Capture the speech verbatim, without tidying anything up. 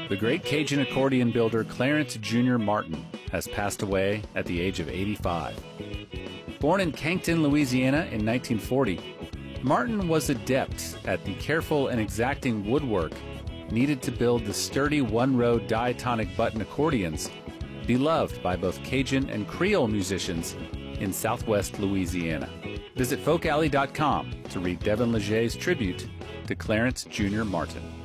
The great Cajun accordion builder Clarence Junior Martin has passed away at the age of eighty-five. Born in Cancton, Louisiana in nineteen forty, Martin was adept at the careful and exacting woodwork needed to build the sturdy one-row diatonic button accordions beloved by both Cajun and Creole musicians in southwest Louisiana. Visit folk alley dot com to read Devin Legger's tribute to Clarence Junior Martin.